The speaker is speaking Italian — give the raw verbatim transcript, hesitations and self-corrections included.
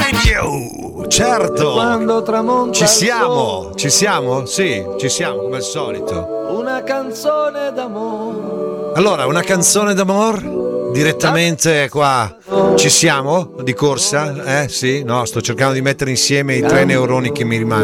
Radio, certo. Ci siamo, ci siamo? Sì, ci siamo come al solito. Una canzone d'amore. Allora, una canzone d'amore? Direttamente qua. Ci siamo? Di corsa? Eh sì, no, sto cercando di mettere insieme i tre neuroni che mi rimangono.